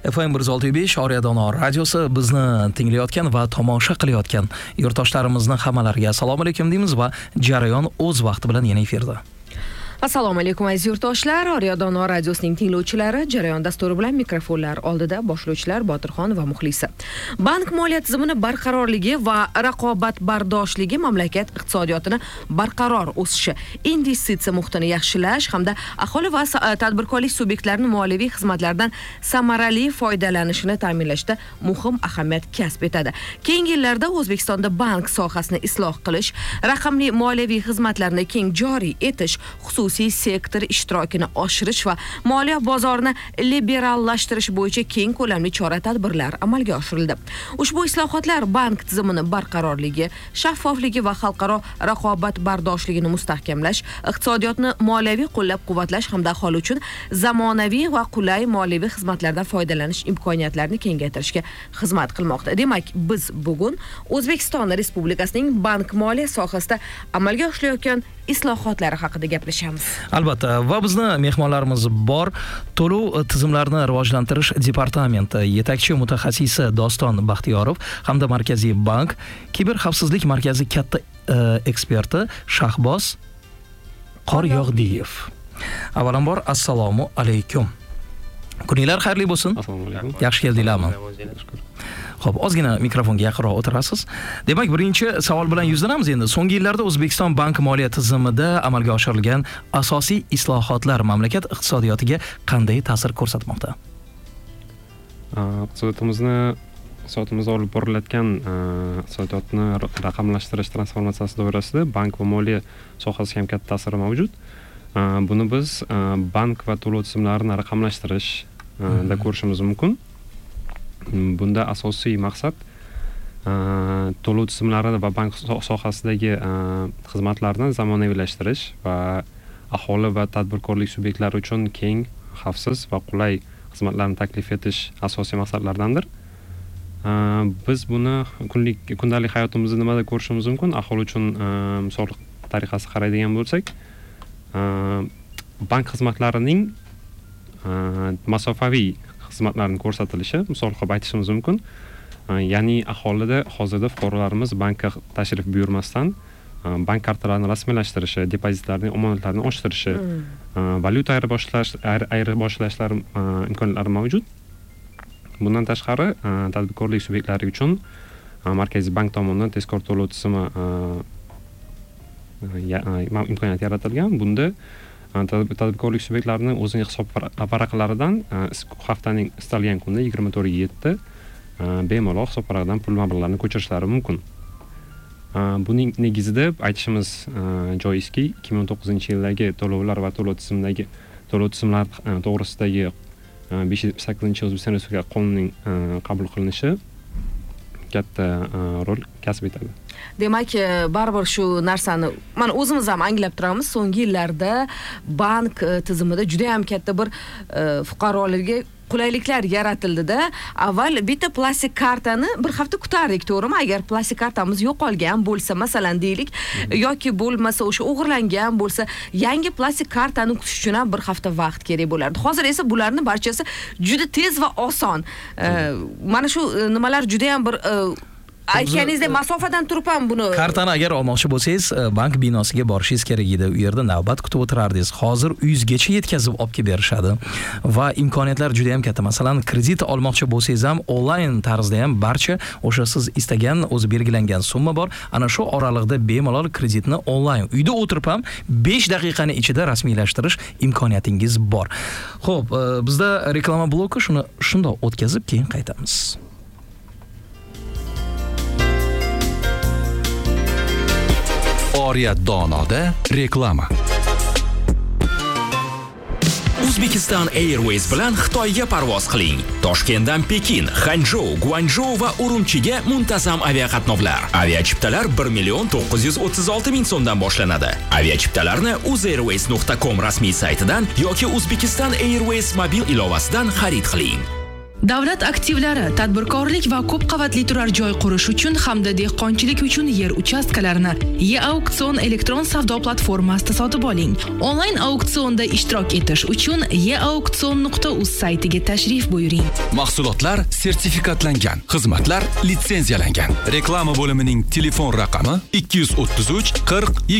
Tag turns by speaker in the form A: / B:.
A: FM 106.5 Oriyadonor radiosi bizni tinglayotgan va tomosha qilayotgan yurtdoshlarimizni hammalariga assalomu alaykum deymiz va jarayon o'z vaqti bilan yana efirda.
B: Assalomu alaykum aziz yurtdoshlar, Oriyadonor radiosining tinglovchilari, jarayon dasturi bilan mikrofonlar oldida boshlovchilar Botirxon va Muxlisa. Bank moliya tizimini barqarorligi va raqobatbardoshligi mamlakat iqtisodiyotini barqaror o'sishi, investitsiya muhitini yaxshilash hamda aholi va tadbirkorlik subyektlarini moliyaviy xizmatlardan samarali foydalanishini ta'minlashda muhim ahamiyat kasb etadi. Keyingi yillarda O'zbekistonda bank sohasini isloh qilish, raqamli moliyaviy xizmatlarni keng joriy etish, xususiy sektor ishtirokini oshirish va moliya bozorini liberallashtirish bo'yicha keng ko'lamli chora-tadbirlar amalga oshirildi. Ushbu islohotlar bank tizimini barqarorligi, shaffofligi va xalqaro raqobatbardoshligini mustahkamlash, iqtisodiyotni moliyaviy qo'llab-quvvatlash hamda aholi uchun zamonaviy va qulay moliyaviy xizmatlardan foydalanish imkoniyatlarini kengaytirishga xizmat qilmoqda. Demak, biz bugun O'zbekiston Respublikasining bank moliya sohasida amalga oshirilayotgan islohotlari haqida gaplashamiz.
A: Albatta, va bizni mehmonlarimiz bor. To'lov tizimlarini rivojlantirish departamenti yetakchi mutaxassisi Doston Baxtiyorov hamda Markaziy bank kiberxavfsizlik markazi katta eksperti Shahboz Qoryog'diyev. Avvalambor assalomu alaykum. Kuninglar xayrli bo'lsin.
C: Assalomu alaykum.
A: Yaxshi keldinglarmi? Xo'p, ozgina mikrofonga yaqinroq o'tirasiz. Demak, birinchi savol bilan yuzlanamiz endi. So'nggi yillarda O'zbekiston bank moliya tizimida amalga oshirilgan asosiy islohotlar mamlakat iqtisodiyotiga qanday ta'sir ko'rsatmoqda?
C: Iqtisodiyotimizni olib borilayotgan iqtisodiyotni raqamlashtirish transformatsiyasi doirasida bank va moliya sohasiga ham katta ta'siri mavjud. Buni biz bank va to'lov tizimlarini raqamlashtirishda ko'rishimiz mumkin. Bunda asosiy maqsad to'lov tizimlarini va bank sohasidagi xizmatlarni zamonaviylashtirish va aholi va tadbirkorlik subyektlari uchun keng, xavfsiz va qulay xizmatlarni taklif etish asosiy maqsadlardandir. Biz buni kundalik hayotimizda nimada ko'rishimiz mumkin? Aholi uchun misol tariqasida qaraydigan bo'lsak, bank xizmatlarining masofaviy xizmatlarni ko'rsatilishi, misol qilib aytishimiz mumkin. Ya'ni aholida hozirda fuqarolarimiz bankka tashrif buyurmasdan bank kartalarini rasmiylashtirishi, depozitlarning omonatlarini oshirishi, valyuta ayirboshlashlar imkoniyatlari mavjud. Bundan tashqari, tadbirkorlik subyektlari uchun Markaziy bank tomonidan tezkor to'lov tizimi imkoniyati yaratilgan. Bunda tadbirkorlik subyektlarining o'zining hisob varaqalaridan haftaning istalgan kunda 24/7 bemalol hisob varaqadan pul mablag'larini ko'chirishlari mumkin. Buning negizida aytishimiz joizki, 2019-yildagi to'lovlar va to'lov tizimlar to'g'risidagi 508 O'zbekiston Respublikasi qonunining qabul qilinishi katta rol kasb etadi.
B: Demak, baribir shu narsani mana o'zimiz ham anglab turamiz. So'nggi yillarda bank tizimida juda ham katta bir fuqarolarga qulayliklar yaratildi-da. Avval bitta plastik kartani bir hafta kutardik, to'g'rimi? Agar plastik kartamiz yo'qolgan bo'lsa, masalan deylik, yoki bo'lmasa o'sha o'g'irlangan bo'lsa, yangi plastik kartani kutish uchun ham bir hafta vaqt kerak bo'lardi. Hozir esa bularning barchasi juda tez va oson. Mana shu nimalar juda ham bir aytganingizda masofadan turib ham buni
A: kartani agar olmoqchi bo'lsangiz, bank binosiga borishingiz kerak edi. U yerda navbat kutib o'tirardingiz. Hozir uyingizgacha yetkazib olib kelib berishadi va imkoniyatlar juda ham katta. Masalan, kredit olmoqchi bo'lsangiz ham onlayn tarzda ham barcha o'sha siz istagan o'zi belgilangan summa bor. Ana shu oralig'ida bemalol kreditni onlayn uyda o'tirib ham 5 daqiqaning ichida rasmiylashtirish imkoniyatingiz bor. Xo'p, bizda reklama bloki, shuni shundoq o'tkazib keyin qaytamiz.
D: Oriyadonada reklama. Uzbekistan Airways bilan Xitoyga parvoz qiling. Toshkentdan Pekin, Hanzhou, Guangzhou va Urumchiga muntazam aviaqatnovlar. Aviachiptalar 1,936,000 so'mdan boshlanadi. Aviachiptalarni uzairways.com rasmiy saytidan yoki Uzbekistan Airways mobil ilovasidan xarid qiling.
E: Davlat aktivlari, tadbirkorlik va ko'p qavatli turar joy qurish uchun hamda dehqonchilik uchun yer uchastkalarini e-auksion elektron savdo platformasida sotib oling. Onlayn auksionda ishtirok etish uchun eauksion.uz saytiga tashrif buyuring.
F: Mahsulotlar sertifikatlangan, xizmatlar litsenziyalangan. Reklama bo'limining telefon raqami 233 40